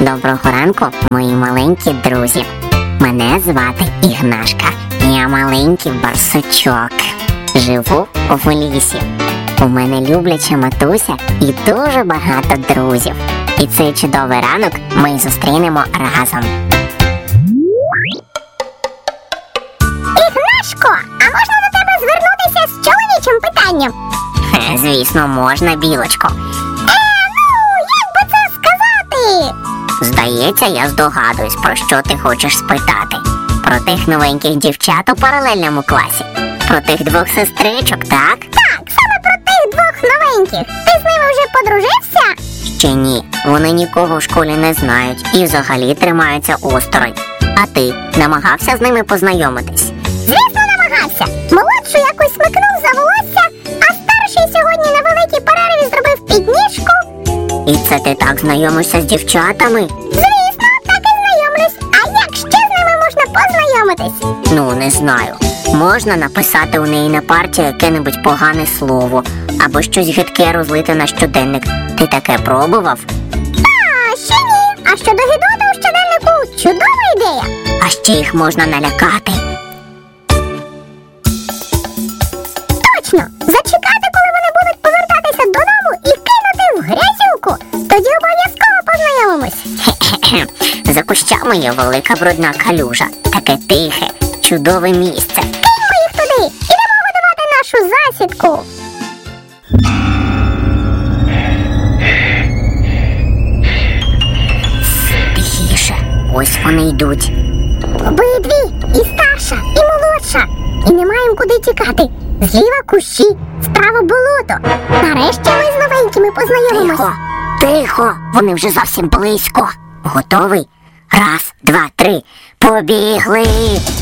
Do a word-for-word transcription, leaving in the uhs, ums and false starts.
Доброго ранку, мої маленькі друзі. Мене звати Ігнашка. Я маленький барсучок. Живу в лісі. У мене любляча матуся і дуже багато друзів. І цей чудовий ранок ми зустрінемо разом. Ігнашко, а можна до тебе звернутися з чоловічим питанням? Хе, звісно, можна, білочко. Е, ну, як би це сказати? Здається, я здогадуюсь, про що ти хочеш спитати. Про тих новеньких дівчат у паралельному класі. Про тих двох сестричок, так? Так, саме про тих двох новеньких. Ти з ними вже подружився? Ще ні. Вони нікого в школі не знають і взагалі тримаються осторонь. А ти намагався з ними познайомитись? Звісно, намагався. Молодшу якось смикнув за волосся, а старший сьогодні на великій перерві зробив підніжку. І це ти так знайомишся з дівчатами? Звісно, так і знайомлюсь. А як ще з ними можна познайомитись? Ну, не знаю. Можна написати у неї на парті яке-небудь погане слово або щось гидке розлити на щоденник. Ти таке пробував? А, ще ні. А щодо гидоти у щоденнику – чудова ідея. А ще їх можна налякати. Точно! Зачекати, коли вони будуть повертатися додому і кинути в грязюку. Тоді обов'язково познайомимось. Хе-хе-хе. За кущами є велика брудна калюжа. Таке тихе, чудове місце. Киньмо їх туди. Ідемо годувати нашу засідку. Тихіше. Ось вони йдуть. Обидві. І старша, і молодша. І не маємо куди тікати. Зліва кущі, справа болото. Нарешті ми з новенькими познайомимось. Тихо, тихо. Вони вже зовсім близько. Готовий? Раз, два, три. Побігли.